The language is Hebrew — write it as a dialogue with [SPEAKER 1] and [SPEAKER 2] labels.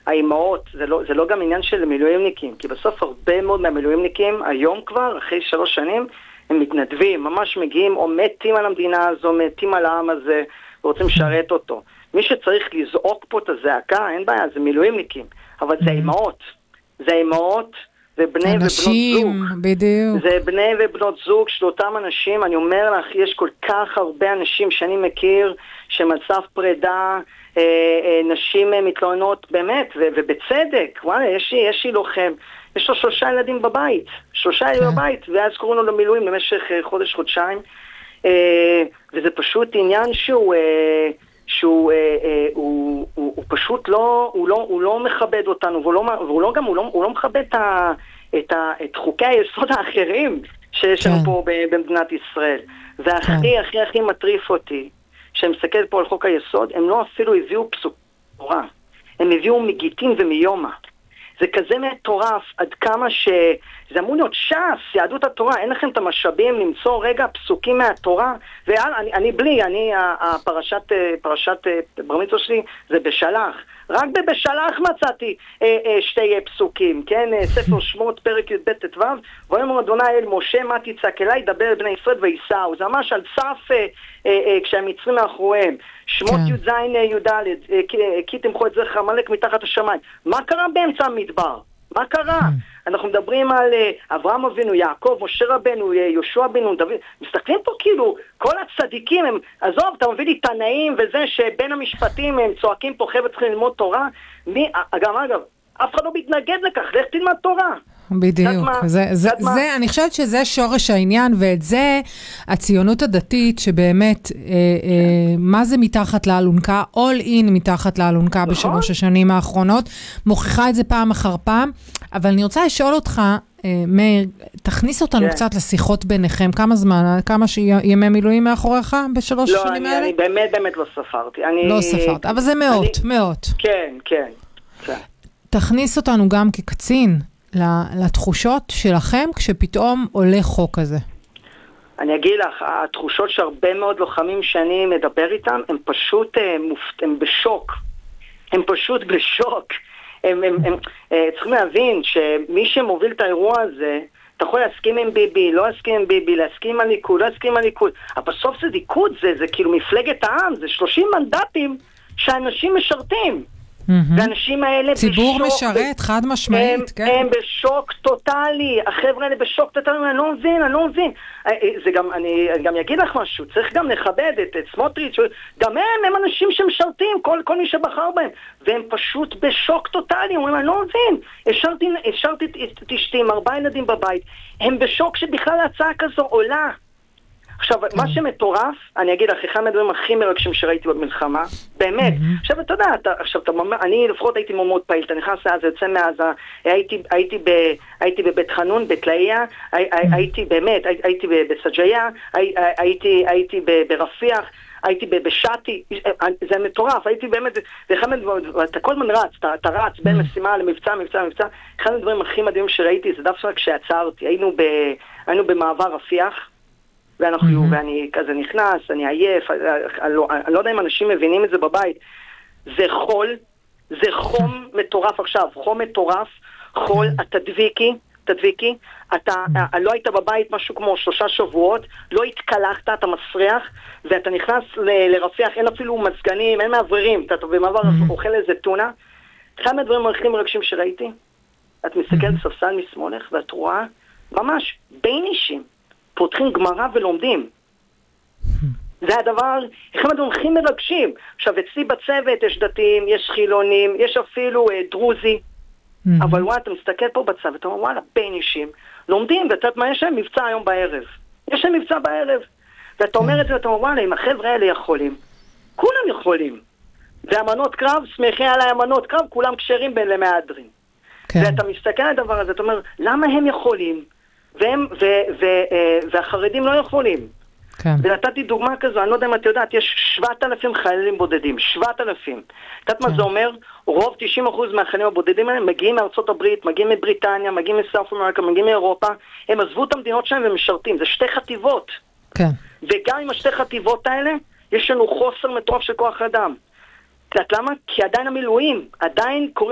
[SPEAKER 1] האימהות, זה לא גם עניין של מילואימניקים, כי בסוף הרבה מאוד מהמילואימניקים, היום כבר, אחרי 3 שנים, הם מתנדבים, ממש מגיעים, או מתים על המדינה הזו, מתים על העם הזה, ורוצים לשרת אותו. מי שצריך לזעוק פה את הזעקה, אין בעיה, זה מילואימניקים, אבל זה אימהות. זה אימהות, זה בני ובנות זוג.
[SPEAKER 2] בדיוק.
[SPEAKER 1] זה בני ובנות זוג של אותם אנשים, אני אומר לך, יש כל כך הרבה אנשים שאני מכיר, שמצב פרידה, נשים מתלוננות באמת, ובצדק, וואלה, יש לי לוחם, יש לו 3 ילדים בבית, 3 ילדים בבית, ואז קוראים לו למילואים במשך חודש-חודשיים, וזה פשוט עניין שהוא פשוט לא מכבד אותנו, והוא לא מכבד את חוקי היסוד האחרים שיש לנו פה במדינת ישראל. והכי מטריף אותי, שהם מסתכל פה על חוק היסוד, הם לא אפילו הביאו פסוק תורה, הם הביאו מגיטין ומיומא. זה כזה מטורף, עד כמה שזה אמור להיות ש"ס, יהדות התורה, אין לכם את המשאבים למצוא רגע פסוקים מהתורה, ואני פרשת בר מצווה שלי זה בשלח, רק בשלח מצאתי 2 פסוקים, כן, ספר שמות פרק י"ב ט"ו, ויאמר אדוני אל משה מה תצעק אליי, דבר אל בני ישראל וייסעו, זה ממש על סף כשהמצרים מאחוריהם, שמות י"ז י"ד, כי תמחו את זכר עמלק מתחת השמיים. מה קרה באמצע המדבר? מה קרה? אנחנו מדברים על אברהם אבינו, יעקב, משה רבנו, יהושע בנו, דוד. מסתכלים פה כאילו, כל הצדיקים הם, עזוב, אתה מביא לי תנאים וזה שבין המשפטים הם צועקים פה חבר'ה צריכים ללמוד תורה. אגב, אף אחד לא מתנגד לכך, לך תלמד תורה.
[SPEAKER 2] בדיוק, אני חושבת שזה שורש העניין, ואת זה הציונות הדתית שבאמת, מה זה מתחת לאלונקה, all in מתחת לאלונקה ב3 השנים האחרונות, מוכיחה את זה פעם אחר פעם, אבל אני רוצה לשאול אותך, מאיר, תכניס אותנו קצת לשיחות ביניכם, כמה ימי מילואים מאחוריך ב3 השנים האלה?
[SPEAKER 1] לא, אני באמת לא ספרתי.
[SPEAKER 2] לא ספרת, אבל זה מאות.
[SPEAKER 1] כן.
[SPEAKER 2] תכניס אותנו גם כקצין, לתחושות שלכם כשפתאום עולה חוק הזה.
[SPEAKER 1] אני אגיד לך, התחושות שהרבה מאוד לוחמים שאני מדבר איתם, הם פשוט הם בשוק. הם פשוט בשוק. הם צריכים להבין שמי שמוביל את האירוע הזה, אתה יכול להסכים עם ביבי, לא להסכים עם ביבי, להסכים עם הליכוד, לא להסכים עם הליכוד. אבל בסוף זה ליכוד, זה כאילו מפלגת העם, זה 30 מנדטים שאנשים משרתים. והאנשים האלה
[SPEAKER 2] ציבור משרת, חד משמעית, כן.
[SPEAKER 1] הם בשוק טוטלי, החבר'ה האלה בשוק טוטלי, אני לא מבין. זה גם, אני גם אגיד לך משהו, צריך גם לכבד את סמוטריץ', גם הם אנשים שמשרתים, כל מי שבחר בהם, והם פשוט בשוק טוטלי, אומרים, אני לא מבין, השארתי את אשתי עם 4 ילדים בבית, הם בשוק שבכלל ההצעה כזו עולה. עכשיו, מה שמטורף, אני אגיד לך, אחד מהדברים הכי מרגשים שראיתי במלחמה, באמת. עכשיו, אתה יודע, אני לפחות הייתי מאוד פעיל, אתה נכנס לעזה, יוצא מעזה, הייתי בבית חנון, בתלאיה, הייתי בסג'יה, הייתי ברפיח, הייתי בשעתי, זה מטורף, הייתי באמת, אתה כל הזמן רץ, אתה רץ בין משימה למבצע, מבצע. אחד הדברים הכי מדהימים שראיתי, זה דווקא כשעצרתי, היינו במעבר רפיח, ואני כזה נכנס, אני עייף, אני לא יודע אם אנשים מבינים את זה בבית. זה חול, זה חום מטורף עכשיו, חום מטורף, חול, אתה תדביקי, אתה לא היית בבית משהו כמו 3 שבועות, לא התקלחת, אתה מסריח, ואתה נכנס לרפיח, אין אפילו מזגנים, אין מעברים, אתה במעבר אוכל איזה טונה. אחד מהדברים הכי מרגשים שראיתי, את מסתכלת ספסל משמאלך, ואת רואה ממש בין אישים, פותחים גמרא ולומדים. זה הדבר, אחד הדברים הכי מרגשים. עכשיו, אצלי בצוות יש דתיים, יש חילונים, יש אפילו דרוזי, אבל וואלה, אתה מסתכל פה בצוות, אתה אומר, וואלה, בין אישים, לומדים, ואתה יודע מה, יש להם מבצע היום בערב. יש להם מבצע בערב. ואתה אומר את זה, ואתה אומר, וואלה, אם החבר'ה האלה יכולים, כולם יכולים. והמנות קרב, שמחי על המנות קרב, כולם קשרים בין למהדרין. ואתה מסתכל על הדבר הזה, אתה אומר, למה הם יכולים? והחרדים לא יכולים. ונתתי דוגמה כזו, אני לא יודע אם את יודעת, יש 7,000 חיילים בודדים, 7,000. את יודעת מה זה אומר? רוב 90% מהחיילים הבודדים האלה מגיעים מארצות הברית, מגיעים מבריטניה, מגיעים מסאוף אמריקה, מגיעים מאירופה, הם עזבו את המדינות שלהם ומשרתים, זה 2 חטיבות. וגם עם 2 חטיבות האלה, יש לנו חוסר מטורף של כוח אדם. את יודעת למה? כי עדיין המילואים, עדיין קוראים